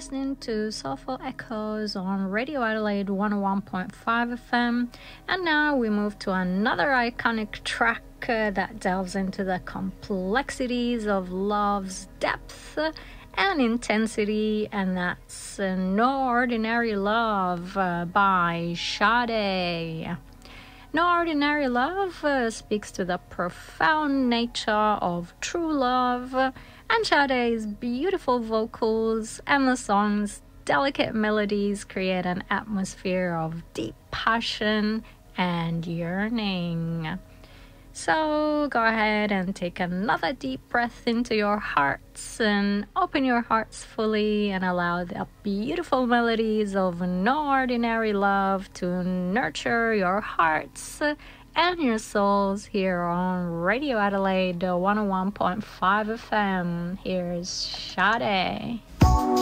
listening to Soulful Echoes on Radio Adelaide 101.5 FM. And now we move to another iconic track that delves into the complexities of love's depth and intensity, and that's No Ordinary Love by Sade. No Ordinary Love speaks to the profound nature of true love, and Sade's beautiful vocals and the song's delicate melodies create an atmosphere of deep passion and yearning. So go ahead and take another deep breath into your hearts and open your hearts fully and allow the beautiful melodies of No Ordinary Love to nurture your hearts and your souls here on Radio Adelaide 101.5 FM. Here's Sade.